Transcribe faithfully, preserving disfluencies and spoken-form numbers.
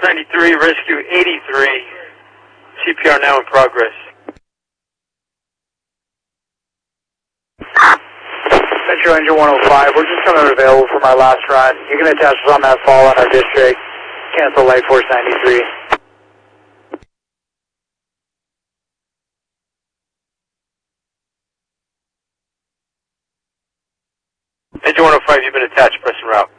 ninety-three, rescue eighty-three. C P R now in progress. Metro Engine one oh five, we're just coming available for my last run. You can attach us on that fall on our district. Cancel Light Force ninety-three. Engine one oh five, you've been attached, press and route.